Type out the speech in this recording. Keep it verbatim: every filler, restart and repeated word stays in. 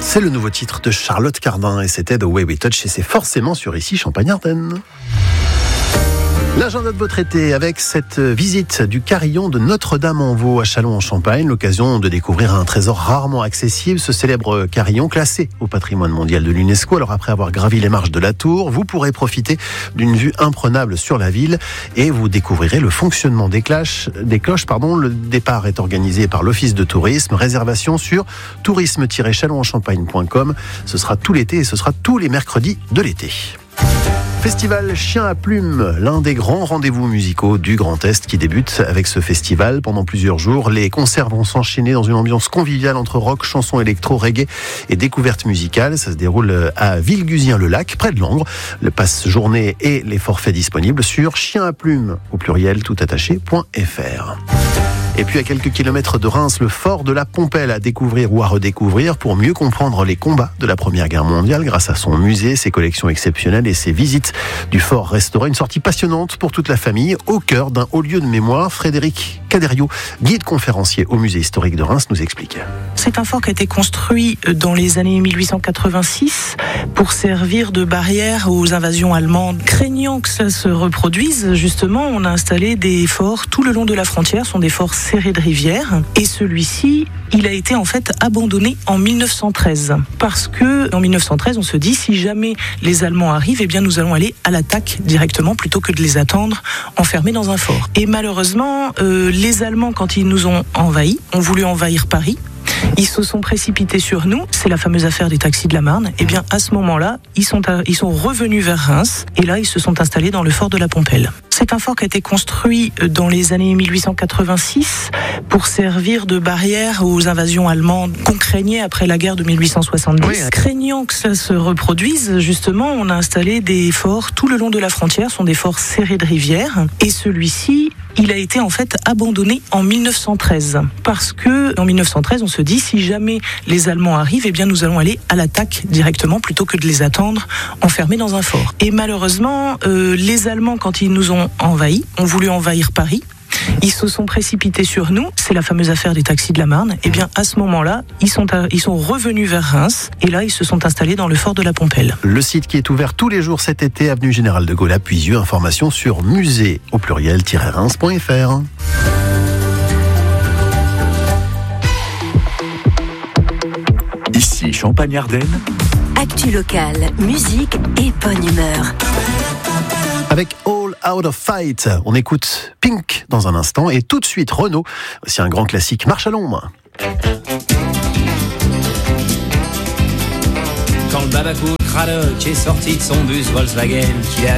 C'est le nouveau titre de Charlotte Cardin et c'était The Way We Touch et c'est forcément sur Ici Champagne-Ardenne. L'agenda de votre été avec cette visite du carillon de Notre-Dame-en-Vaux à Châlons-en-Champagne, l'occasion de découvrir un trésor rarement accessible, ce célèbre carillon classé au patrimoine mondial de l'UNESCO. Alors après avoir gravi les marches de la tour, vous pourrez profiter d'une vue imprenable sur la ville et vous découvrirez le fonctionnement des cloches. Des cloches pardon. Le départ est organisé par l'Office de tourisme. Réservation sur tourisme tiret châlons en champagne point com. Ce sera tout l'été et ce sera tous les mercredis de l'été. Festival Chien à Plumes, l'un des grands rendez-vous musicaux du Grand Est qui débute avec ce festival. Pendant plusieurs jours, les concerts vont s'enchaîner dans une ambiance conviviale entre rock, chansons électro, reggae et découvertes musicales. Ça se déroule à Villegusien-le-Lac, près de Langres. Le passe-journée et les forfaits disponibles sur chien à plumes, au pluriel, tout attaché, .fr. Et puis à quelques kilomètres de Reims, le fort de la Pompelle à découvrir ou à redécouvrir pour mieux comprendre les combats de la Première Guerre mondiale grâce à son musée, ses collections exceptionnelles et ses visites du fort restauré. Une sortie passionnante pour toute la famille au cœur d'un haut lieu de mémoire. Frédéric Caderio, guide conférencier au musée historique de Reims, nous explique. C'est un fort qui a été construit dans les années mille huit cent quatre-vingt-six pour servir de barrière aux invasions allemandes. Craignant que ça se reproduise, justement, on a installé des forts tout le long de la frontière. Ce sont des forts serrés de rivière. Et celui-ci, il a été en fait abandonné en mille neuf cent treize. Parce que en mille neuf cent treize, on se dit, si jamais les Allemands arrivent, eh bien nous allons aller à l'attaque directement plutôt que de les attendre enfermés dans un fort. Et malheureusement, euh, les Allemands, quand ils nous ont envahis, ont voulu envahir Paris. Ils se sont précipités sur nous, c'est la fameuse affaire des taxis de la Marne. Et bien à ce moment-là, ils sont, à, ils sont revenus vers Reims et là ils se sont installés dans le fort de la Pompelle. C'est un fort qui a été construit dans les années mille huit cent quatre-vingt-six pour servir de barrière aux invasions allemandes qu'on craignait après la guerre de mille huit cent soixante-dix. Oui. Craignant que ça se reproduise, justement, on a installé des forts tout le long de la frontière, ce sont des forts serrés de rivière. Et celui-ci, il a été en fait abandonné en mille neuf cent treize. Parce que en mille neuf cent treize, on se dit, si jamais les Allemands arrivent, eh bien nous allons aller à l'attaque directement plutôt que de les attendre enfermés dans un fort. Et malheureusement, euh, les Allemands, quand ils nous ont envahis, ont voulu envahir Paris. Ils se sont précipités sur nous, c'est la fameuse affaire des taxis de la Marne. Et bien à ce moment-là, ils sont, à, ils sont revenus vers Reims et là ils se sont installés dans le fort de la Pompelle. Le site qui est ouvert tous les jours cet été, avenue Général de Gaulle à Puisieux. Information sur musée au pluriel reims point fr. Ici Champagne-Ardenne. Actu locale, musique et bonne humeur. Avec All Out of Fight, on écoute Pink dans un instant et tout de suite Renaud, aussi un grand classique, Marche à l'ombre. Quand le Babacool Cradock est sorti de son bus Volkswagen, qu'il a